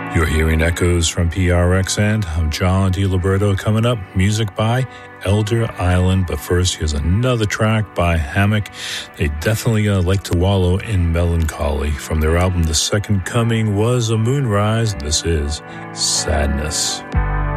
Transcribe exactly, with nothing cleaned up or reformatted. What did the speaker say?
You're hearing echoes from P R X, and I'm John DiLiberto. Coming up, music by Elder Island. But first, here's another track by Hammock. They definitely uh, like to wallow in melancholy. From their album The Second Coming was a Moonrise. This is Sadness.